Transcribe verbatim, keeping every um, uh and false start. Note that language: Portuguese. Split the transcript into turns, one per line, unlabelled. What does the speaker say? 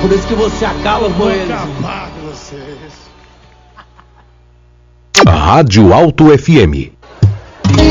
por isso que você acaba com eles.
Acabar com vocês.
Rádio Alto F M.